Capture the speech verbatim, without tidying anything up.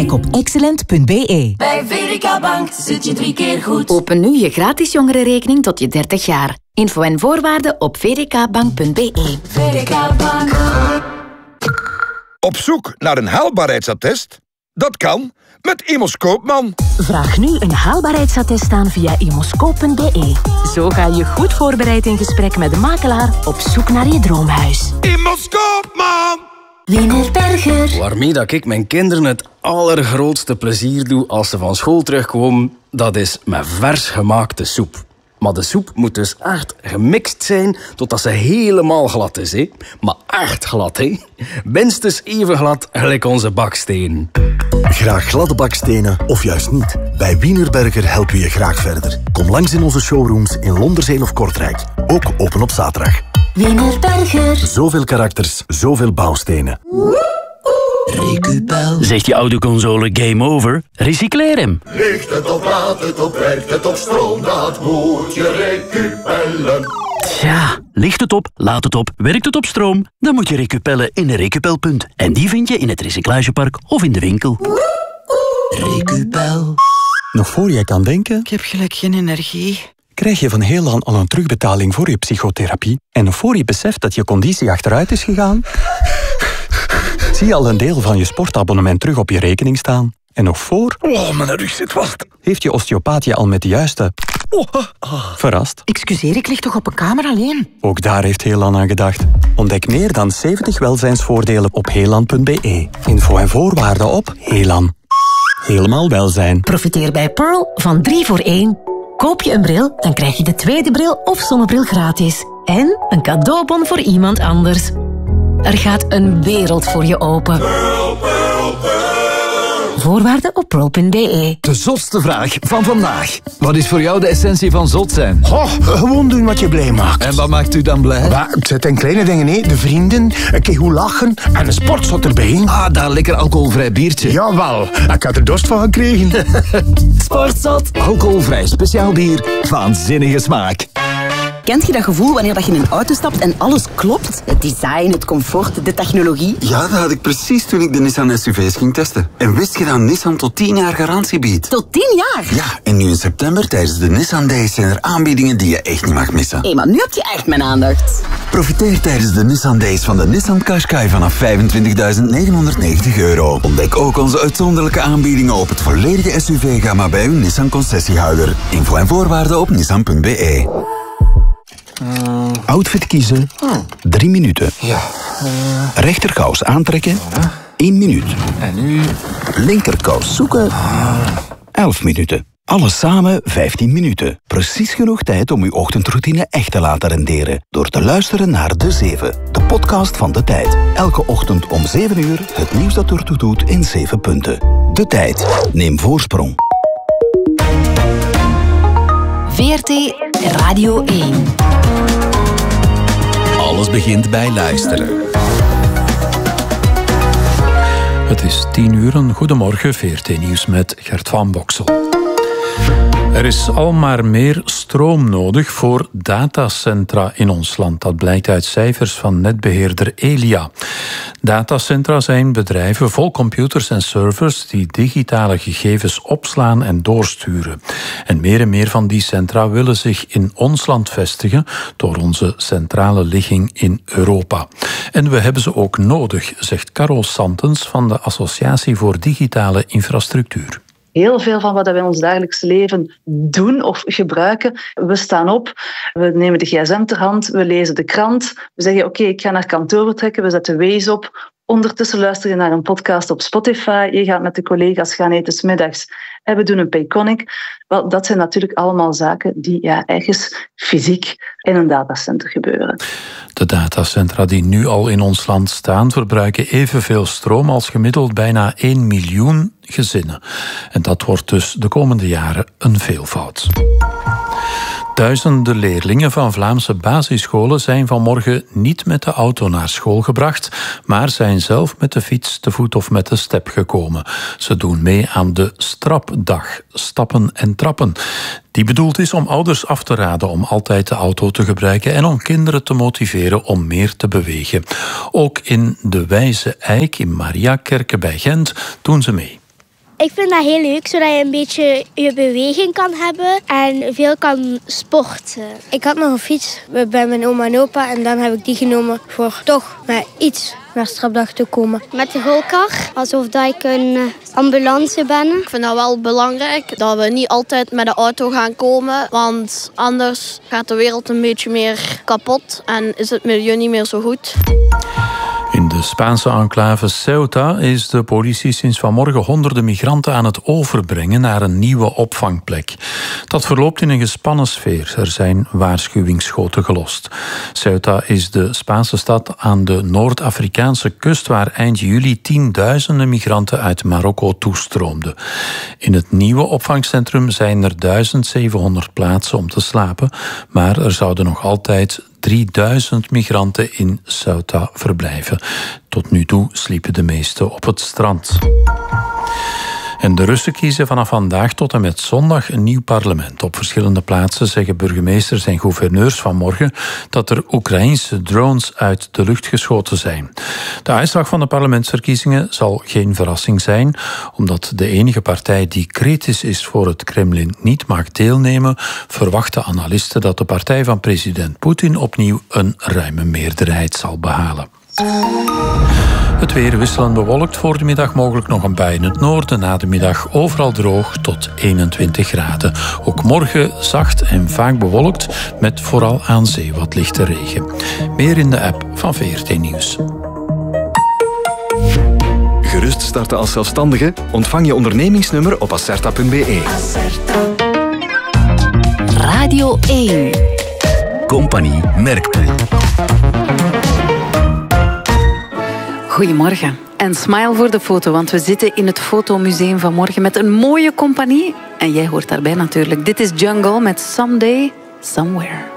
Kijk op excellent punt b e. Bij V D K Bank zit je drie keer goed. Open nu je gratis jongerenrekening tot je dertig jaar. Info en voorwaarden op v d k bank punt b e. V D K Bank. Op zoek naar een haalbaarheidsattest? Dat kan met Immos Koopman. Vraag nu een haalbaarheidsattest aan via immoscoop punt b e. Zo ga je goed voorbereid in gesprek met de makelaar op zoek naar je droomhuis. Immos Koopman! Wienerberger. Waarmee dat ik mijn kinderen het allergrootste plezier doe als ze van school terugkomen, dat is met vers gemaakte soep. Maar de soep moet dus echt gemixt zijn totdat ze helemaal glad is. Hè? Maar echt glad, hè? Minstens even glad gelijk onze baksteen. Graag gladde bakstenen of juist niet? Bij Wienerberger helpen we je graag verder. Kom langs in onze showrooms in Londerzeel of Kortrijk. Ook open op zaterdag. Wienerberger. Zoveel karakters, zoveel bouwstenen. Recupel. Zegt je autoconsole game over? Recycleer hem. Ligt het op, laat het op, werkt het op stroom, dat moet je recupellen. Tja, ligt het op, laat het op, werkt het op stroom? Dan moet je recupellen in een Recupelpunt. En die vind je in het recyclagepark of in de winkel. Recupel. Nog voor jij kan denken, Ik heb gelijk geen energie. krijg je van heel aan al een terugbetaling voor je psychotherapie. En nog voor je beseft dat je conditie achteruit is gegaan, zie je al een deel van je sportabonnement terug op je rekening staan. En nog voor... Oh, mijn rug zit vast. Heeft je osteopaat je al met de juiste... Oh, ah. Verrast? Excuseer, ik lig toch op een kamer alleen? Ook daar heeft Heelan aan gedacht. Ontdek meer dan zeventig welzijnsvoordelen op heelan punt b e. Info en voorwaarden op Heelan. Helemaal welzijn. Profiteer bij Pearl van drie voor één. Koop je een bril, dan krijg je de tweede bril of zonnebril gratis. En een cadeaubon voor iemand anders. Er gaat een wereld voor je open. Pearl, pearl, pearl. Voorwaarden op pearl punt b e. De zotste vraag van vandaag. Wat is voor jou de essentie van zot zijn? Oh, gewoon doen wat je blij maakt. En wat maakt u dan blij? Bah, het zijn kleine dingen, hè. De vrienden, een keer goed lachen en een sportzot erbij. Ah, daar lekker alcoholvrij biertje. Jawel, ik had er dorst van gekregen. Sportzot. Alcoholvrij speciaal bier. Waanzinnige smaak. Kent je dat gevoel wanneer dat je in een auto stapt en alles klopt? Het design, het comfort, de technologie. Ja, dat had ik precies toen ik de Nissan S U V's ging testen. En wist je dat Nissan tot tien jaar garantie biedt? Tot tien jaar? Ja, en nu in september tijdens de Nissan Days zijn er aanbiedingen die je echt niet mag missen. Hé, maar nu heb je echt mijn aandacht. Profiteer tijdens de Nissan Days van de Nissan Qashqai vanaf vijfentwintigduizend negenhonderdnegentig euro. Ontdek ook onze uitzonderlijke aanbiedingen op het volledige S U V-gamma bij uw Nissan concessiehouder. Info en voorwaarden op nissan punt b e. Uh, Outfit kiezen, oh. drie minuten. Ja. Uh, Rechterkous aantrekken, ja. één minuut. En nu? Linkerkous zoeken, ah. elf minuten. Alles samen vijftien minuten. Precies genoeg tijd om uw ochtendroutine echt te laten renderen. Door te luisteren naar De Zeven, de podcast van De Tijd. Elke ochtend om zeven uur het nieuws dat ertoe doet in zeven punten. De Tijd. Neem voorsprong. V R T Radio één. Alles begint bij luisteren. Het is tien uur, een goedemorgen, V R T Nieuws met Gert van Boksel. Er is al maar meer stroom nodig voor datacentra in ons land. Dat blijkt uit cijfers van netbeheerder Elia. Datacentra zijn bedrijven vol computers en servers die digitale gegevens opslaan en doorsturen. En meer en meer van die centra willen zich in ons land vestigen door onze centrale ligging in Europa. En we hebben ze ook nodig, zegt Carol Santens van de Associatie voor Digitale Infrastructuur. Heel veel van wat we in ons dagelijkse leven doen of gebruiken. We staan op, we nemen de gsm ter hand, we lezen de krant. We zeggen, oké, okay, ik ga naar kantoor vertrekken, we zetten Waze op. Ondertussen luister je naar een podcast op Spotify. Je gaat met de collega's gaan eten 's middags en we doen een Payconic. Wel, dat zijn natuurlijk allemaal zaken die ja, ergens fysiek in een datacenter gebeuren. De datacentra die nu al in ons land staan verbruiken evenveel stroom als gemiddeld bijna één miljoen gezinnen. En dat wordt dus de komende jaren een veelvoud. Duizenden leerlingen van Vlaamse basisscholen zijn vanmorgen niet met de auto naar school gebracht, maar zijn zelf met de fiets, te voet of met de step gekomen. Ze doen mee aan de Strapdag, stappen en trappen. Die bedoeld is om ouders af te raden om altijd de auto te gebruiken en om kinderen te motiveren om meer te bewegen. Ook in de Wijze Eik in Mariakerke bij Gent doen ze mee. Ik vind dat heel leuk, zodat je een beetje je beweging kan hebben en veel kan sporten. Ik had nog een fiets bij mijn oma en opa en dan heb ik die genomen voor toch met iets naar Strapdag te komen. Met de golkar, alsof dat ik een ambulance ben. Ik vind dat wel belangrijk, dat we niet altijd met de auto gaan komen, want anders gaat de wereld een beetje meer kapot en is het milieu niet meer zo goed. In de Spaanse enclave Ceuta is de politie sinds vanmorgen honderden migranten aan het overbrengen naar een nieuwe opvangplek. Dat verloopt in een gespannen sfeer. Er zijn waarschuwingsschoten gelost. Ceuta is de Spaanse stad aan de Noord-Afrikaanse kust waar eind juli tienduizenden migranten uit Marokko toestroomden. In het nieuwe opvangcentrum zijn er duizend zevenhonderd plaatsen om te slapen, maar er zouden nog altijd drieduizend migranten in Ceuta verblijven. Tot nu toe sliepen de meesten op het strand. En de Russen kiezen vanaf vandaag tot en met zondag een nieuw parlement. Op verschillende plaatsen zeggen burgemeesters en gouverneurs vanmorgen dat er Oekraïense drones uit de lucht geschoten zijn. De uitslag van de parlementsverkiezingen zal geen verrassing zijn, omdat de enige partij die kritisch is voor het Kremlin niet mag deelnemen, verwachten analisten dat de partij van president Poetin opnieuw een ruime meerderheid zal behalen. Het weer wisselend bewolkt, voor de middag mogelijk nog een bui in het noorden. Na de middag overal droog tot eenentwintig graden. Ook morgen zacht en vaak bewolkt, met vooral aan zee wat lichte regen. Meer in de app van V R T Nieuws. Gerust starten als zelfstandige? Ontvang je ondernemingsnummer op acerta punt b e. Radio één. Compagnie Merkpoel. Goedemorgen. En smile voor de foto, want we zitten in het fotomuseum vanmorgen met een mooie compagnie. En jij hoort daarbij natuurlijk. Dit is Jungle met Someday, Somewhere.